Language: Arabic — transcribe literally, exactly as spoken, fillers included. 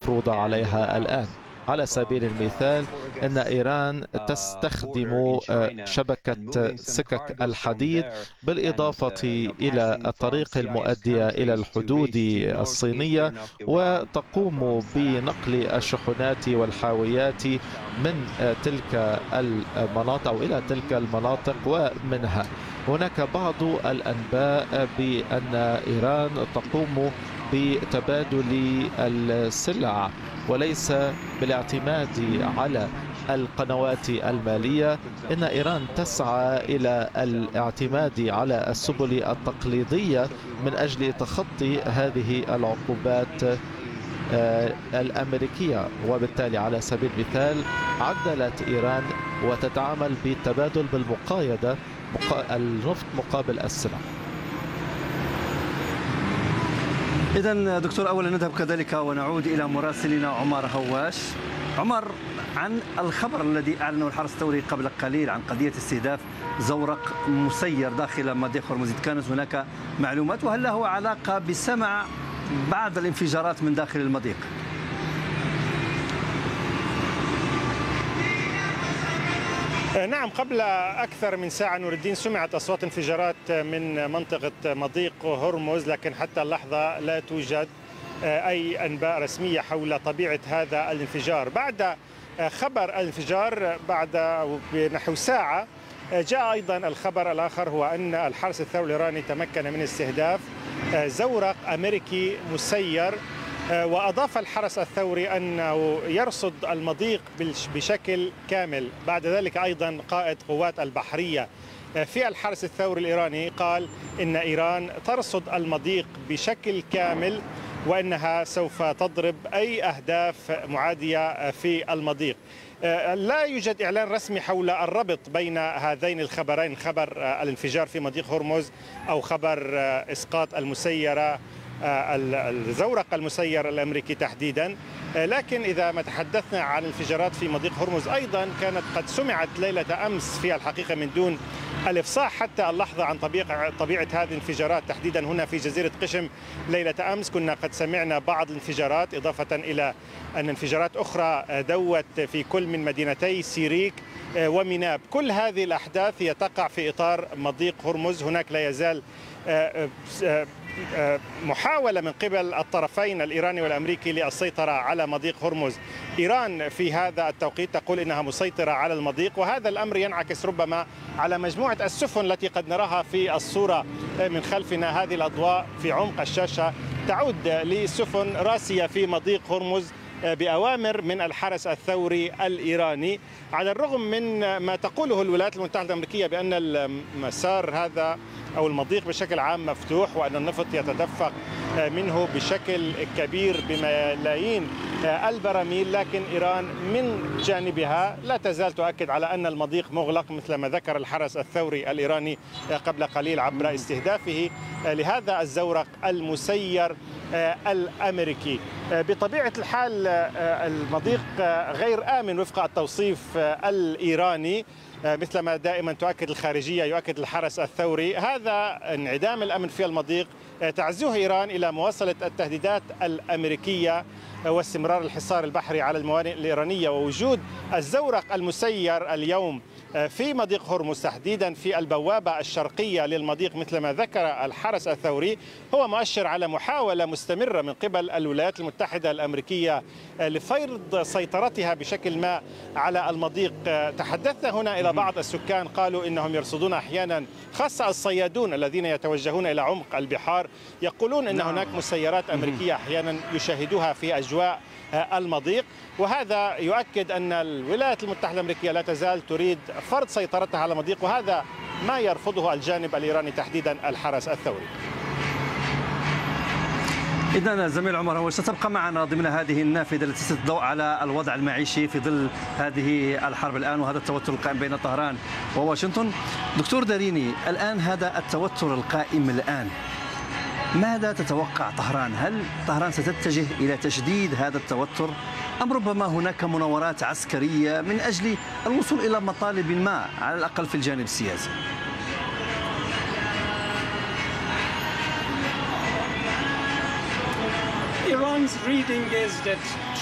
المفروضة عليها الآن. على سبيل المثال أن إيران تستخدم شبكة سكك الحديد بالإضافة إلى الطريق المؤدية إلى الحدود الصينية، وتقوم بنقل الشحنات والحاويات من تلك المناطق أو إلى تلك المناطق ومنها. هناك بعض الأنباء بأن إيران تقوم بتبادل السلع وليس بالاعتماد على القنوات المالية. إن إيران تسعى إلى الاعتماد على السبل التقليدية من أجل تخطي هذه العقوبات الأمريكية، وبالتالي على سبيل المثال عدلت إيران وتتعامل بالتبادل بالمقايضة، النفط مقابل السلع. إذن دكتور، أولا نذهب كذلك ونعود إلى مراسلنا عمر هواش. عمر، عن الخبر الذي أعلنه الحرس الثوري قبل قليل عن قضية استهداف زورق مسير داخل مضيق هرمز، كانت هناك معلومات، وهل له علاقة بسمع بعض الانفجارات من داخل المضيق؟ نعم، قبل أكثر من ساعة نور الدين سمعت أصوات انفجارات من منطقة مضيق هرمز، لكن حتى اللحظة لا توجد أي أنباء رسمية حول طبيعة هذا الانفجار. بعد خبر الانفجار بعد بنحو ساعة جاء أيضا الخبر الآخر، هو أن الحرس الثوري الإيراني تمكن من استهداف زورق أمريكي مسير، وأضاف الحرس الثوري أنه يرصد المضيق بشكل كامل. بعد ذلك أيضا قائد قوات البحرية في الحرس الثوري الإيراني قال إن إيران ترصد المضيق بشكل كامل، وأنها سوف تضرب أي أهداف معادية في المضيق. لا يوجد إعلان رسمي حول الربط بين هذين الخبرين، خبر الانفجار في مضيق هرمز أو خبر إسقاط المسيرة الزورق المسير الأمريكي تحديدا. لكن إذا ما تحدثنا عن انفجارات في مضيق هرمز، أيضا كانت قد سمعت ليلة أمس في الحقيقة من دون الإفصاح حتى اللحظة عن طبيعة, طبيعة هذه الانفجارات تحديدا هنا في جزيرة قشم. ليلة أمس كنا قد سمعنا بعض الانفجارات، إضافة إلى أن انفجارات أخرى دوت في كل من مدينتي سيريك ومناب. كل هذه الأحداث هي تقع في إطار مضيق هرمز. هناك لا يزال محاولة من قبل الطرفين الإيراني والأمريكي للسيطرة على مضيق هرمز. إيران في هذا التوقيت تقول إنها مسيطرة على المضيق، وهذا الأمر ينعكس ربما على مجموعة السفن التي قد نراها في الصورة من خلفنا. هذه الأضواء في عمق الشاشة تعود لسفن راسية في مضيق هرمز بأوامر من الحرس الثوري الإيراني، على الرغم من ما تقوله الولايات المتحدة الأمريكية بأن المسار هذا أو المضيق بشكل عام مفتوح، وأن النفط يتدفق منه بشكل كبير بملايين البراميل. لكن إيران من جانبها لا تزال تؤكد على أن المضيق مغلق، مثل ما ذكر الحرس الثوري الإيراني قبل قليل عبر استهدافه لهذا الزورق المسير الأمريكي. بطبيعة الحال المضيق غير آمن وفق التوصيف الإيراني، مثل ما دائما تؤكد الخارجية يؤكد الحرس الثوري. هذا انعدام الأمن في المضيق تعزوه إيران إلى مواصلة التهديدات الأمريكية واستمرار الحصار البحري على الموانئ الإيرانية، ووجود الزورق المسير اليوم في مضيق هرمز تحديدا في البوابة الشرقية للمضيق مثل ما ذكر الحرس الثوري هو مؤشر على محاولة مستمرة من قبل الولايات المتحدة الأمريكية لفرض سيطرتها بشكل ما على المضيق. تحدثنا هنا إلى بعض السكان قالوا إنهم يرصدون أحيانا، خاصة الصيادون الذين يتوجهون إلى عمق البحار، يقولون أن هناك مسيرات أمريكية أحيانا يشاهدوها في أجواء المضيق، وهذا يؤكد أن الولايات المتحدة الأمريكية لا تزال تريد فرض سيطرتها على المضيق، وهذا ما يرفضه الجانب الإيراني تحديدا الحرس الثوري. إذن زميل عمر هواش، ستبقى معنا ضمن هذه النافذة التي تسلط الضوء على الوضع المعيشي في ظل هذه الحرب الآن وهذا التوتر القائم بين طهران وواشنطن. دكتور داريني، الآن هذا التوتر القائم الآن، ماذا تتوقع طهران؟ هل طهران ستتجه إلى تشديد هذا التوتر أم ربما هناك مناورات عسكرية من أجل الوصول إلى مطالب ما على الأقل في الجانب السياسي؟ Iran's reading is that